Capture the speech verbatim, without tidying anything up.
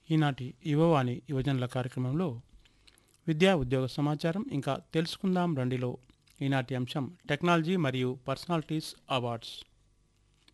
ఈనాటి యువవాణి యువజనుల కార్యక్రమంలో విద్యా ఉద్యోగ సమాచారం ఇంకా తెలుసుకుందాం రండిలో ఈనాటి అంశం టెక్నాలజీ మరియు పర్సనాలిటీస్ అవార్డ్స్.